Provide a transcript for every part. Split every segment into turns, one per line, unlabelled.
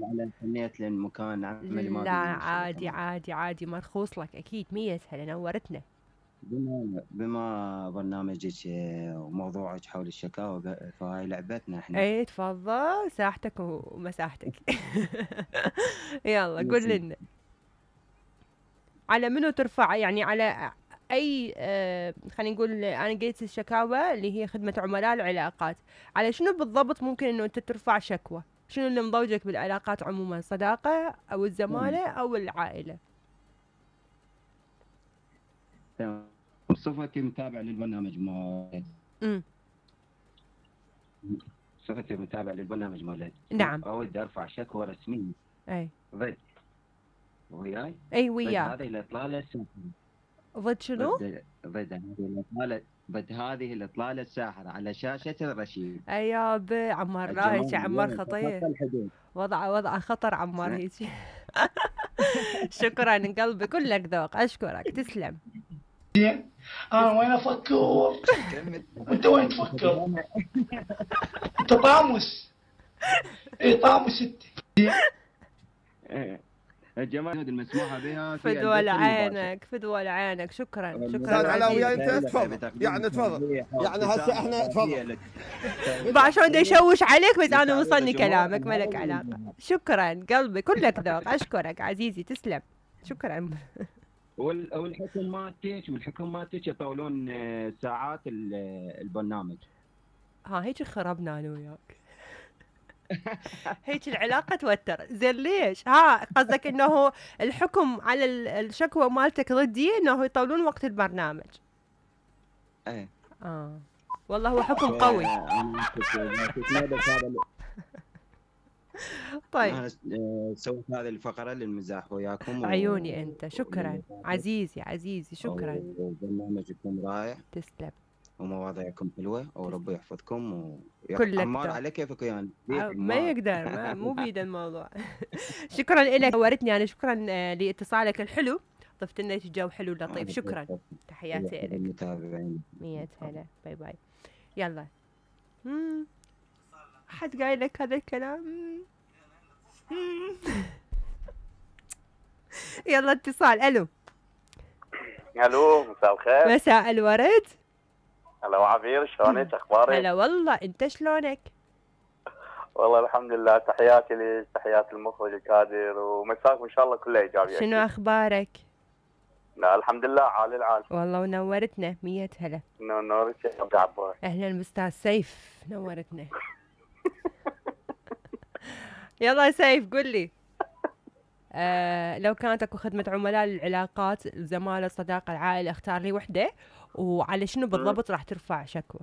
على حنيت للمكان عملي ما
لا
بيجي مشكلة
عادي
تمام.
عادي عادي، مرخوص لك أكيد. مية هلا، نورتنا.
بما برنامجك وموضوعك حول الشكاوى فهاي لعبتنا احنا.
ايه تفضل، ساحتك ومساحتك. يلا قول
بس
لنا، على منو ترفع؟ يعني على اي خلينا نقول انا قلت الشكاوى اللي هي خدمة عملاء العلاقات، على شنو بالضبط ممكن انه انت ترفع شكوى؟ شنو اللي مضوجك بالعلاقات عموما، صداقة او
تمام
الزمالة او العائلة؟
تمام. بصفتي متابع للبرنامج
امم
بصفتي متابع للبرنامج مالك،
نعم.
أود أرفع شكوى رسمية
اي
ضد وياي
اي
ضد هذه
وياك.
الإطلالة الساحرة.
ضد شنو؟
ضد هذه الإطلالة الساحرة على شاشة الرشيد.
اياب عمار رايج،
الجمال
عمار
اليوم
خطير.
تخطى الحدود.
وضع خطر عمار هيك. شكرا قلبي، كلك ذوق، اشكرك تسلم.
انا وين افكر
كمل.
وانت وين تفكر؟ انت طامس. ايه طامس انت.
الجمال المسموحة بها في
فدوى
البث المباشر.
لعينك، فدوى لعينك، شكرا شكرا
استاذ علاوي
عزيزي.
انت تفضل، يعني تفضل، يعني هسه احنا تفضل.
بعد شلون دا يشوش عليك، بس انا وصلني كلامك، مالك علاقة. شكرا قلبي، كلك ذوق، اشكرك عزيزي تسلم. شكرا.
والحكم مالتك يطولون ساعات البرنامج.
ها هيك خربنا انا وياك. هيك العلاقة توتر، زين ليش؟ ها قصدك انه الحكم على الشكوى مالتك ضدي انه يطولون وقت البرنامج؟
ايه
اه والله هو حكم قوي. طيب.
انا سويت هذه الفقرة للمزاح وياكم
عيوني انت، شكرا عزيزي عزيزي، شكرا.
وبرنامجكم رائع
تسلم.
ومواضيعكم حلوة وربي يحفظكم
كلك
عمار
ذوق.
على كيفك يعني
ما يقدر، ما مو بيد الموضوع. شكرا لك، نورتني انا. شكرا لاتصالك الحلو، ضفت لنا جو حلو لطيف. شكرا، تحياتي لك.
المتابعين.
مية هلا، باي باي. يلا. حد قايل لك هذا الكلام؟ يلا اتصال. الو.
الو، مساء الخير.
مساء الورد.
هلا وعبير، شلونك؟ اخبارك؟
هلا والله، انت شلونك؟
والله الحمد لله. تحياتي لك، تحياتي المخرج الكادر، ومساكم ان شاء الله كله ايجابي.
شنو اخبارك؟
لا الحمد لله، عال العال.
والله ونورتنا. مية هلا.
نورك يا ابو عباس.
اهلا استاذ سيف، نورتنا. يلا سيف قل لي، لو كانت اكو خدمة عملاء للعلاقات، الزمالة، الصداقة، العائلة، اختار لي وحدة، وعلى شنو بالضبط راح ترفع شكوى؟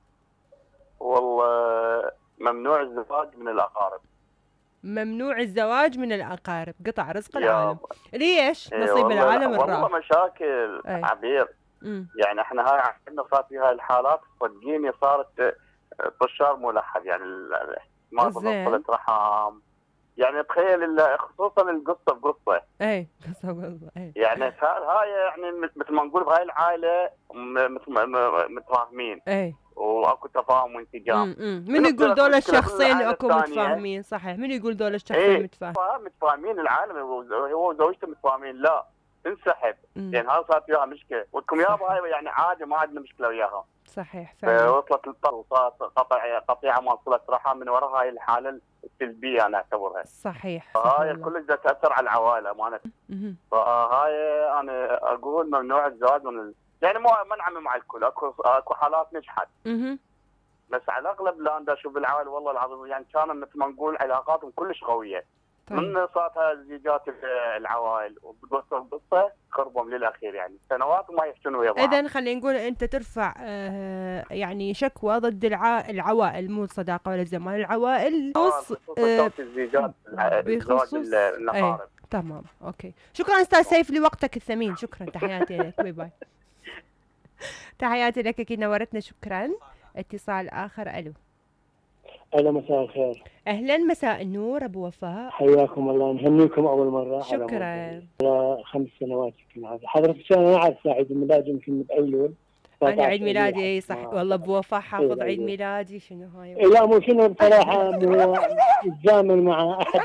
والله ممنوع الزواج من الاقارب.
ممنوع الزواج من الأقارب، قطع رزق العالم. ليش؟
إيه
نصيب
والله
العالم الراح.
والله مشاكل عبير. يعني احنا هاي عندنا صارت في هاي الحالات، صدقيني صارت طشار ملحد، يعني ما صلة رحم. يعني تخيل خصوصا القصه بقصه.
اي قصه بقصه. اي
يعني هاي يعني مثل ما نقول بهاي العائله متفاهمين.
اي
واكو تفاهم وانسجام.
من يقول دول الشخصين اكو متفاهمين؟ صحيح، من يقول دول الشخصين
متفاهمين العالم، هو وزوجته متفاهمين، لا تنسحب. يعني هاي صارت وياها مشكله، وكم يابا هاي يعني عادي، ما عندنا مشكله وياها.
صحيح فعلا.
وصلت للطر وصارت قطيعه مال صله رحم من وراء هاي الحاله السلبيه انا اعتبرها.
صحيح.
فهاي كلش تاثر على العوائل امانه. فهاي انا اقول ممنوع الزواج من يعني ما نعمم مع الكل، اكو حالات نجحت. بس على الاغلب لا، انا اشوف العوائل والله العظيم يعني كانوا مثل ما نقول علاقاتهم كلش قويه. طيب. من صارت زيجات العوائل وبقصه خربهم للاخير، يعني سنوات وما يحجون ويا بعض.
اذا خلينا نقول انت ترفع يعني شكوى ضد العوائل، مو الصداقه ولا الزمان، العوائل
خصوصا الزيجات بخصوص الاقارب.
تمام اوكي. شكرا استاذ سيف لوقتك الثمين. شكرا، تحياتي لك. باي باي. تحياتي لك، اكيد نورتنا. شكرا. اتصال اخر. الو.
الو مساء الخير.
اهلا، مساء النور ابو وفاء.
حياكم الله، نهنيكم اول مره.
شكرا.
على 5 سنوات يمكن هذا حضرتك. انا اعرف عيد الميلاد يمكن بايلول.
انا عيد ميلادي اي صح والله. ابو وفاء حافظ عيد ميلادي. شنو هاي؟
لا مو شنو بصراحه، مو يتزامن مع احد